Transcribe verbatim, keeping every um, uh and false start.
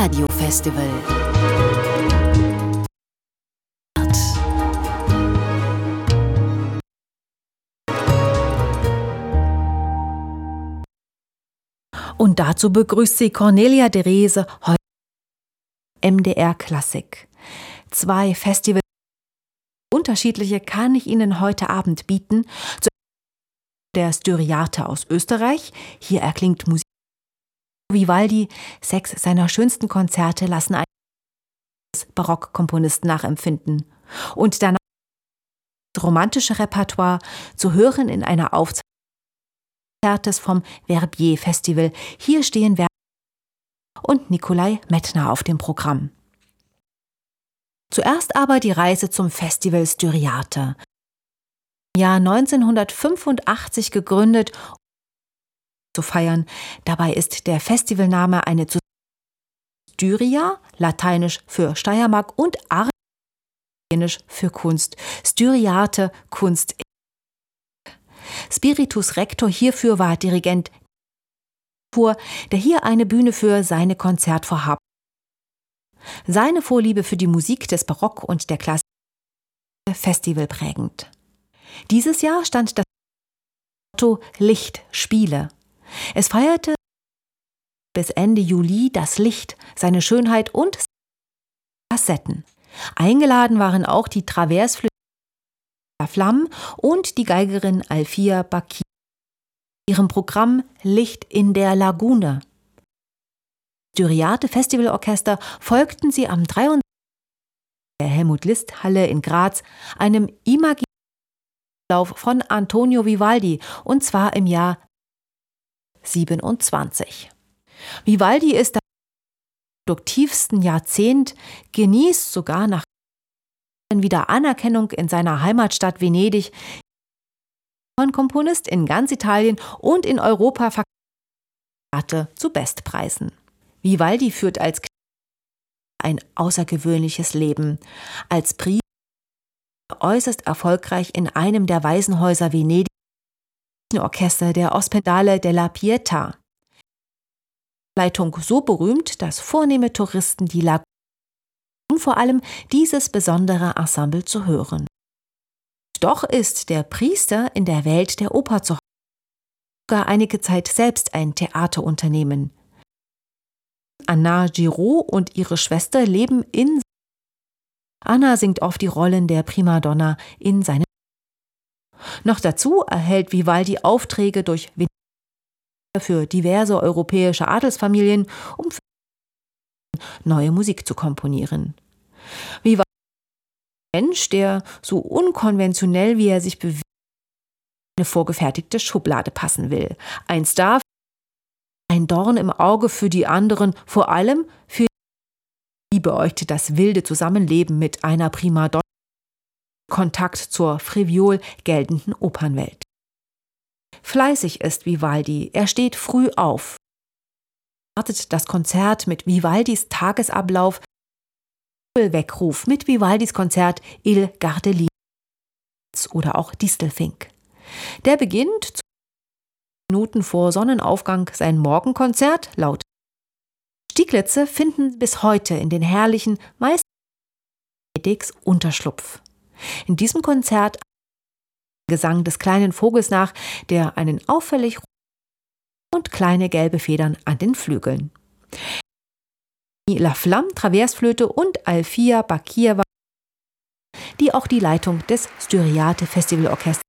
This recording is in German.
Radiofestival. Und dazu begrüßt sie Cornelia Derese heute M D R Klassik. Zwei Festivals, unterschiedliche, kann ich Ihnen heute Abend bieten. Zuerst der Styriarte aus Österreich. Hier erklingt Musik Vivaldi. Sechs seiner schönsten Konzerte lassen einen Barockkomponisten nachempfinden. Und danach das romantische Repertoire zu hören in einer Aufzeichnung vom Verbier Festival. Hier stehen Verdi und Nikolai Medtner auf dem Programm. Zuerst aber die Reise zum Festival Styriarte. Im Jahr neunzehnhundertfünfundachtzig gegründet, um zu feiern. Dabei ist der Festivalname eine Zusammensetzung Styria, lateinisch für Steiermark, und Arte, italienisch für Kunst. Styriarte, Kunst. Spiritus Rector hierfür war Dirigent, der hier eine Bühne für seine Konzertvorhaben. Seine Vorliebe für die Musik des Barock und der Klassik Festival prägend. Dieses Jahr stand das Motto Licht, Spiele. Es feierte bis Ende Juli das Licht, seine Schönheit und Facetten. Eingeladen waren auch die Traversflöte Flamme und die Geigerin Alfia Bakir. Ihrem Programm Licht in der Lagune. Styriarte Festivalorchester folgten sie am dreiundzwanzigsten der Helmut-List-Halle in Graz einem imaginären Lauf von Antonio Vivaldi, und zwar im Jahr siebenundzwanzig. Vivaldi ist das produktivsten Jahrzehnt, genießt sogar nach wieder Anerkennung in seiner Heimatstadt Venedig, von Komponist in ganz Italien und in Europa verkauft zu Bestpreisen. Vivaldi führt als ein außergewöhnliches Leben. Als Priester äußerst erfolgreich in einem der Waisenhäuser Venedig, Orchester der Ospedale della Pietà. Leitung so berühmt, dass vornehme Touristen die Lagune und vor allem dieses besondere Ensemble zu hören. Doch ist der Priester in der Welt der Oper zu Hause, sogar einige Zeit selbst ein Theaterunternehmen. Anna Giraud und ihre Schwester leben in Anna singt oft die Rollen der Primadonna in seinem. Noch dazu erhält Vivaldi Aufträge durch für diverse europäische Adelsfamilien, um neue Musik zu komponieren. Vivaldi ist ein Mensch, der so unkonventionell wie er sich bewegt, in eine vorgefertigte Schublade passen will. Ein Star, ein Dorn im Auge für die anderen, vor allem für die beäugte das wilde Zusammenleben mit einer Primadonna, Kontakt zur friviol geltenden Opernwelt. Fleißig ist Vivaldi, er steht früh auf, startet das Konzert mit Vivaldis Tagesablauf, Weckruf mit Vivaldis Konzert Il Gardelino oder auch Distelfink. Der beginnt Minuten vor Sonnenaufgang sein Morgenkonzert laut. Stieglitze finden bis heute in den herrlichen, meist Unterschlupf. In diesem Konzert Gesang des kleinen Vogels nach, der einen auffällig und kleine gelbe Federn an den Flügeln. La Flamme, Traversflöte und Alfia Bakir, die auch die Leitung des Styriarte Festivalorchesters